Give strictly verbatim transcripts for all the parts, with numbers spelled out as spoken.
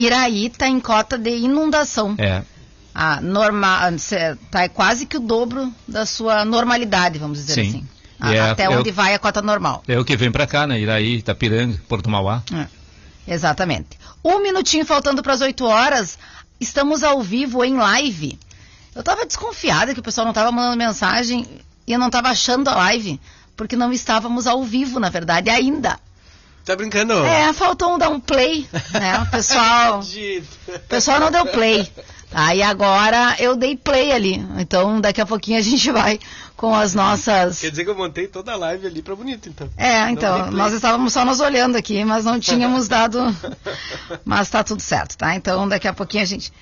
Iraí está em cota de inundação. É. A norma, tá quase que o dobro da sua normalidade, vamos dizer Sim. assim. A, é, até é onde o, vai a cota normal. É o que vem para cá, né? Iraí, Itapiranga, Porto Mauá. É, exatamente. Um minutinho faltando para as oito horas, estamos ao vivo em live. Eu estava desconfiada que o pessoal não estava mandando mensagem e eu não estava achando a live, porque não estávamos ao vivo, na verdade, ainda. Tá brincando? É, faltou um dar um play, né? O pessoal, o pessoal não deu play. Aí agora eu dei play ali. Então daqui a pouquinho a gente vai com as nossas... Quer dizer que eu montei toda a live ali pra bonito, então. É, então, nós estávamos só nos olhando aqui, mas não tínhamos dado... Mas tá tudo certo, tá? Então daqui a pouquinho a gente...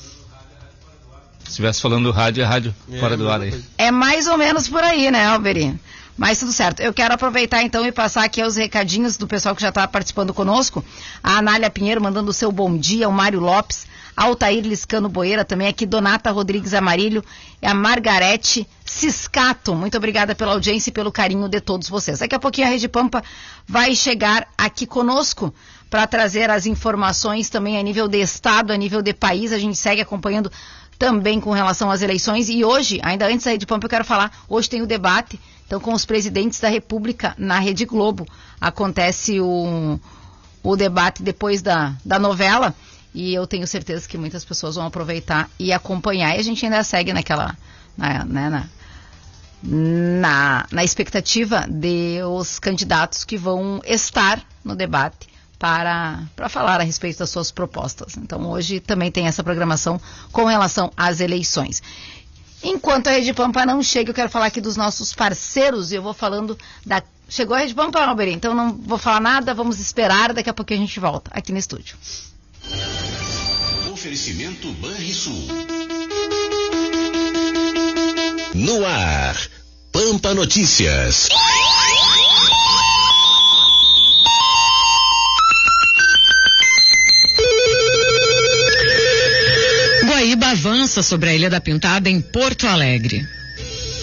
Se estivesse falando do rádio, é rádio é, fora do ar aí. É mais ou menos por aí, né, Alberi? Mas tudo certo. Eu quero aproveitar então e passar aqui os recadinhos do pessoal que já está participando conosco. A Anália Pinheiro mandando o seu bom dia, o Mário Lopes, Altair Liscano Boeira também aqui, Donata Rodrigues Amarilho e a Margarete Ciscato. Muito obrigada pela audiência e pelo carinho de todos vocês. Daqui a pouquinho a Rede Pampa vai chegar aqui conosco para trazer as informações também a nível de estado, a nível de país. A gente segue acompanhando também com relação às eleições. E hoje, ainda antes da Rede Pampa, eu quero falar, hoje tem o debate, então com os presidentes da República na Rede Globo. Acontece o, o debate depois da, da novela. E eu tenho certeza que muitas pessoas vão aproveitar e acompanhar. E a gente ainda segue naquela, na, né, na, na, na expectativa de os candidatos que vão estar no debate para, para falar a respeito das suas propostas. Então hoje também tem essa programação com relação às eleições. Enquanto a Rede Pampa não chega, eu quero falar aqui dos nossos parceiros e eu vou falando da... Chegou a Rede Pampa, Alberi? Então não vou falar nada, vamos esperar, daqui a pouquinho a gente volta aqui no estúdio. Oferecimento Banrisul. No ar, Pampa Notícias. Guaíba avança sobre a Ilha da Pintada em Porto Alegre.